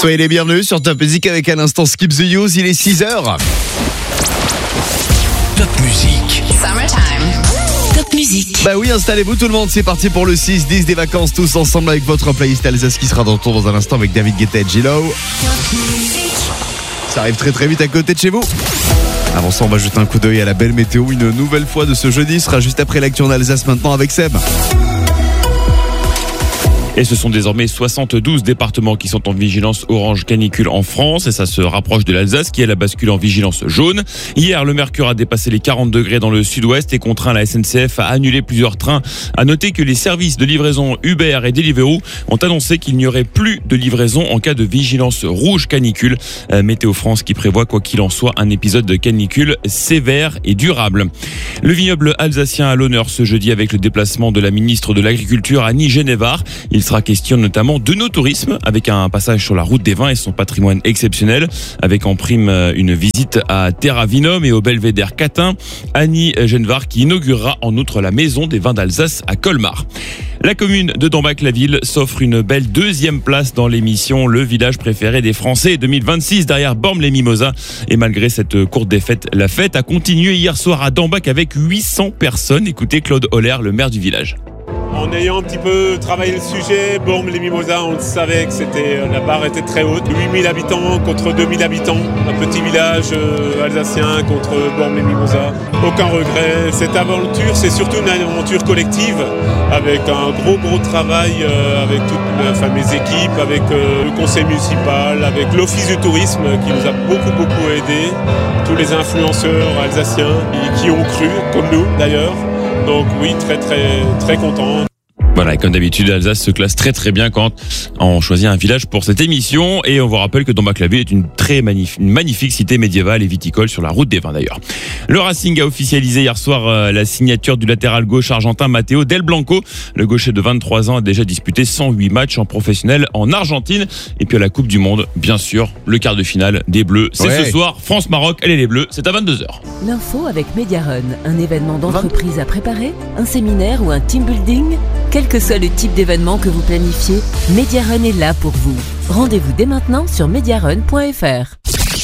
Soyez les bienvenus sur Top Music avec à l'instant Skip the Use, il est 6h. Top Music. Summertime. Top Music. Bah oui, installez-vous tout le monde, c'est parti pour le 6-10 des vacances, tous ensemble avec votre playlist Alsace qui sera de retour dans un instant avec David Guetta et J-Lo. Ça arrive très très vite à côté de chez vous. Avant ça, on va jeter un coup d'œil à la belle météo une nouvelle fois de ce jeudi, ce sera juste après l'actu en Alsace maintenant avec Seb. Et ce sont désormais 72 départements qui sont en vigilance orange canicule en France et ça se rapproche de l'Alsace qui est la bascule en vigilance jaune. Hier, le mercure a dépassé les 40 degrés dans le sud-ouest et contraint la SNCF à annuler plusieurs trains. À noter que les services de livraison Uber et Deliveroo ont annoncé qu'il n'y aurait plus de livraison en cas de vigilance rouge canicule. Météo France qui prévoit quoi qu'il en soit un épisode de canicule sévère et durable. Le vignoble alsacien à l'honneur ce jeudi avec le déplacement de la ministre de l'Agriculture Annie Genevard. Il sera question notamment de nos tourismes avec un passage sur la route des vins et son patrimoine exceptionnel avec en prime une visite à Terra Vinum et au Belvédère Catin. Annie Genevard qui inaugurera en outre la maison des vins d'Alsace à Colmar. La commune de Dambach-la-Ville s'offre une belle deuxième place dans l'émission Le village préféré des Français 2026 derrière Bormes-les-Mimosas. Et malgré cette courte défaite, la fête a continué hier soir à Dambach avec 800 personnes. Écoutez Claude Holler, le maire du village. En ayant un petit peu travaillé le sujet, Bormes-les-Mimosas, on savait que la barre était très haute. 8000 habitants contre 2000 habitants. Un petit village alsacien contre Bormes-les-Mimosas. Aucun regret. Cette aventure, c'est surtout une aventure collective avec un gros travail avec toutes mes équipes, avec le conseil municipal, avec l'office du tourisme qui nous a beaucoup aidés. Tous les influenceurs alsaciens qui ont cru, comme nous d'ailleurs. Donc oui, très content. Voilà, comme d'habitude, l'Alsace se classe très bien quand on choisit un village pour cette émission. Et on vous rappelle que Dambach-la-Ville est une magnifique cité médiévale et viticole sur la route des vins d'ailleurs. Le Racing a officialisé hier soir la signature du latéral gauche argentin Matteo Del Blanco. Le gaucher de 23 ans a déjà disputé 108 matchs en professionnel en Argentine. Et puis à la Coupe du Monde, bien sûr, le quart de finale des Bleus. C'est ce soir, France-Maroc, elle est les Bleus, c'est à 22h. L'info avec Mediarun, un événement d'entreprise à préparer, un séminaire ou un team building. Quel que soit le type d'événement que vous planifiez, Mediarun est là pour vous. Rendez-vous dès maintenant sur mediarun.fr.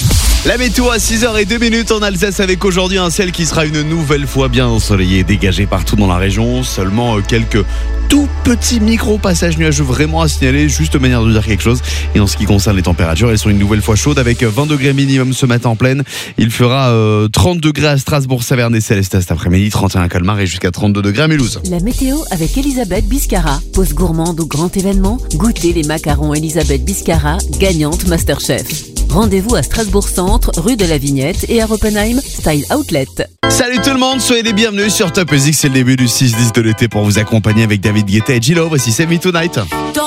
La météo à 6h02 en Alsace avec aujourd'hui un ciel qui sera une nouvelle fois bien ensoleillé, dégagé partout dans la région. Seulement quelques tout petits micro-passages nuageux vraiment à signaler, juste manière de dire quelque chose. Et en ce qui concerne les températures, elles sont une nouvelle fois chaudes avec 20 degrés minimum ce matin en pleine. Il fera 30 degrés à Strasbourg, Saverne et Célestat cet après-midi, 31 à Colmar et jusqu'à 32 degrés à Mulhouse. La météo avec Elisabeth Biscara. Pause gourmande au grand événement, goûtez les macarons Elisabeth Biscara, gagnante Masterchef. Rendez-vous à Strasbourg-Centre, rue de la Vignette et à Oppenheim, Style Outlet. Salut tout le monde, soyez les bienvenus sur Top Music, c'est le début du 6-10 de l'été pour vous accompagner avec David Guetta et J-Lo. Voici Save Me Tonight.